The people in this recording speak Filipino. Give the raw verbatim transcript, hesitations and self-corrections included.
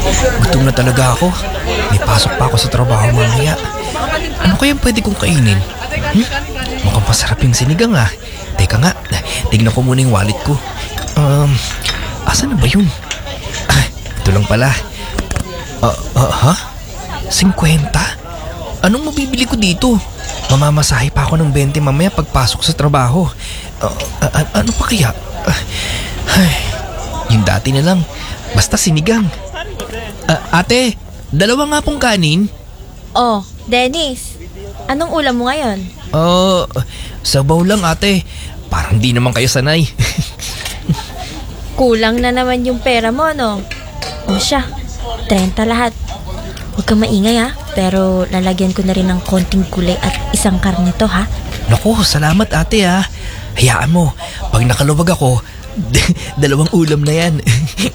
Gutom na talaga ako. May pasok pa ako sa trabaho mamaya. Ano kayang pwede kong kainin? Hmm? Mukhang masarap yung sinigang ah. Teka nga, tignan ko muna yung wallet ko. Um, asan na ba yun? Ah, ito lang pala. Ah, uh, ha? fifty? Anong mabibili ko dito? Mamamasahe pa ako ng twenty mamaya pagpasok sa trabaho. Uh, uh, uh, ano pa kaya? Uh, ay, yung dati na lang. Basta sinigang. Uh, ate, dalawa nga pong kanin. Oh, Dennis. Anong ulam mo ngayon? Uh, sabaw lang ate. Parang di naman kayo sanay. Kulang na naman yung pera mo, no? O siya, thirty lahat. Huwag kang maingay ha, pero lalagyan ko na rin ng konting gulay at isang karne to ha. Naku, salamat ate ha. Hayaan mo, pag nakaluwag ako, dalawang ulam na yan.